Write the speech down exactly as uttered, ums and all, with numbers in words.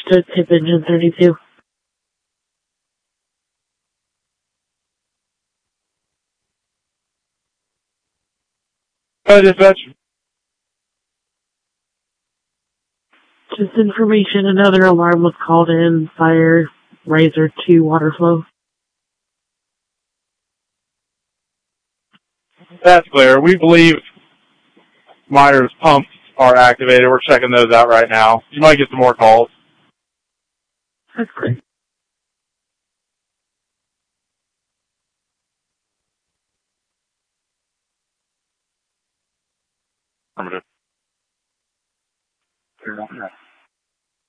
to tip engine thirty-two. Uh, dispatch. Just information, another alarm was called in, fire, riser two, water flow. That's clear. We believe Myers pumps are activated. We're checking those out right now. You might get some more calls. That's great. Affirmative.